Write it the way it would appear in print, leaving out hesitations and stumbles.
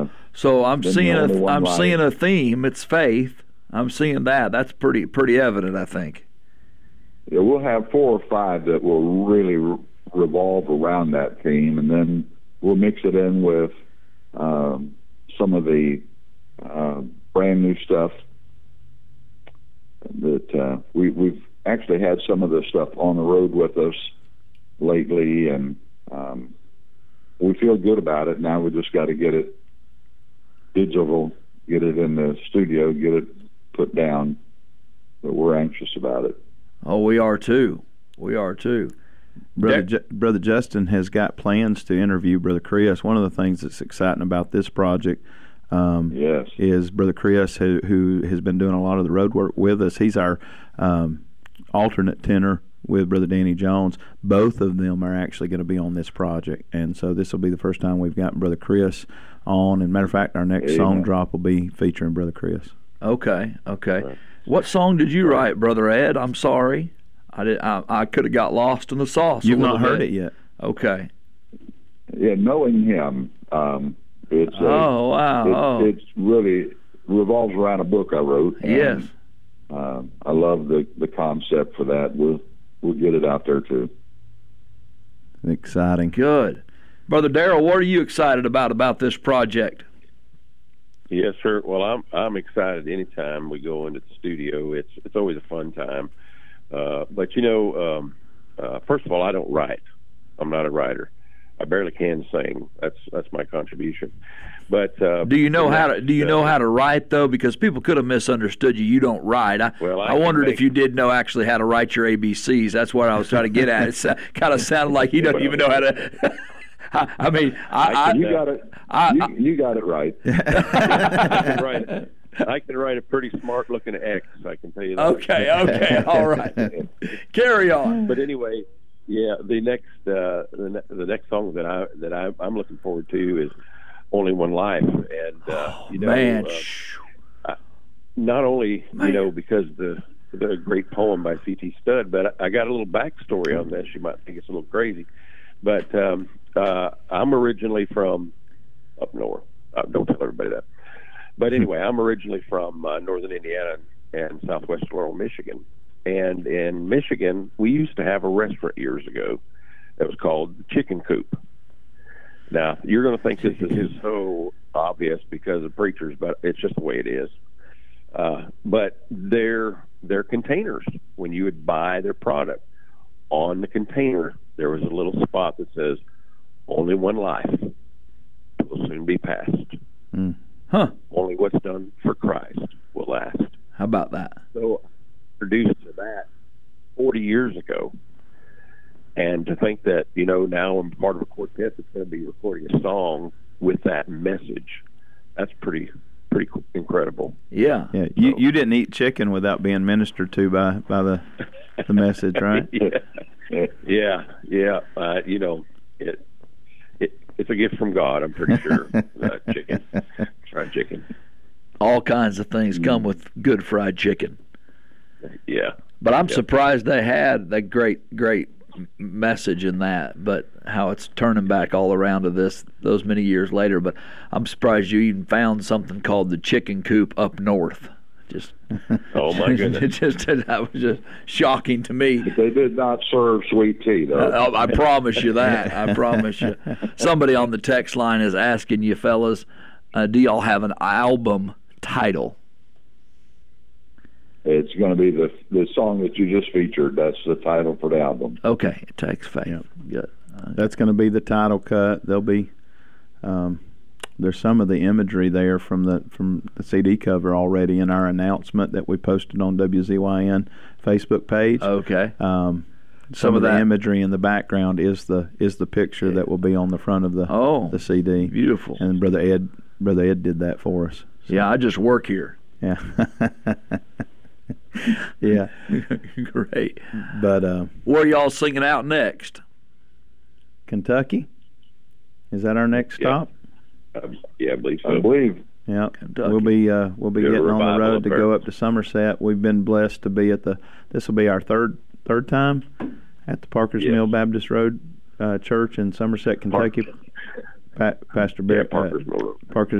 So I'm Been the seeing only one right. seeing a theme. It's faith. I'm seeing that. That's pretty evident, I think. Yeah, we'll have 4 or 5 that will really revolve around that theme, and then we'll mix it in with some of the brand new stuff that we've actually had some of the stuff on the road with us lately, and we feel good about it. Now we just got to get it digital, get it in the studio, get it put down. But we're anxious about it. Oh, we are too. We are too. Brother Justin has got plans to interview Brother Chris. One of the things that's exciting about this project is Brother Chris, who has been doing a lot of the road work with us. He's our alternate tenor with Brother Danny Jones. Both of them are actually going to be on this project, and so this will be the first time we've got Brother Chris on. And matter of fact, our next song drop will be featuring Brother Chris. Okay. Right. What song did you write, Brother Ed? I'm sorry, I could have got lost in the sauce. You've not heard it yet. Okay. Yeah, Knowing Him. It's wow. It's really revolves around a book I wrote. Yes. I love the concept for that. We'll get it out there too. Exciting. Good. Brother Darrell, what are you excited about this project? Yes, sir. Well, I'm excited anytime we go into the studio. It's always a fun time. But first of all, I don't write. I'm not a writer. I barely can sing. That's my contribution. But do you know how to write though? Because people could have misunderstood you. You don't write. I wondered if you did know actually how to write your ABCs. That's what I was trying to get at. It kind of sounded like you don't even know how to. I mean, you got it. You got it right. I can write a pretty smart-looking X. I can tell you that. Okay, all right. Carry on. But anyway, yeah, the next song that I'm looking forward to is "Only One Life," and man, not only because the great poem by C.T. Studd, but I got a little backstory on this. You might think it's a little crazy, but I'm originally from up north. Don't tell everybody that. But anyway, I'm originally from northern Indiana and southwest rural Michigan. And in Michigan, we used to have a restaurant years ago that was called the Chicken Coop. Now, you're going to think this is so obvious because of preachers, but it's just the way it is. But their containers, when you would buy their product, on the container, there was a little spot that says, "Only one life will soon be past." Mm. Huh. Only what's done for Christ will last. How about that? So, introduced to that 40 years ago, and to think that now I'm part of a quartet that's going to be recording a song with that message, that's pretty incredible. Yeah. You didn't eat chicken without being ministered to by the message, right? Yeah. It's a gift from God, I'm pretty sure. Chicken, fried chicken. All kinds of things come with good fried chicken. Yeah. But I'm surprised they had that great message in that, but how it's turning back all around to those many years later. But I'm surprised you even found something called the Chicken Coop up north. Just oh my goodness! That was just shocking to me. They did not serve sweet tea, though. I promise you that. I promise you. Somebody on the text line is asking you, fellas, do y'all have an album title? It's going to be the song that you just featured. That's the title for the album. Okay, It Takes Faith. Yep. Good. That's going to be the title cut. There'll be there's some of the imagery there from the CD cover already in our announcement that we posted on WZYN Facebook page. Okay. Some of the imagery in the background is the picture that will be on the front of the CD. Beautiful. And Brother Ed did that for us. So. Yeah, I just work here. Yeah. Yeah. Great. But where are y'all singing out next? Kentucky? Is that our next stop? Yeah, I believe so. I believe. Yeah, Kentucky. we'll be getting on the road to go up to Somerset. We've been blessed to be this will be our third time at the Parker's Mill Baptist Road Church in Somerset, Kentucky. Pastor Barrett, Parker's Mill Road. Parker's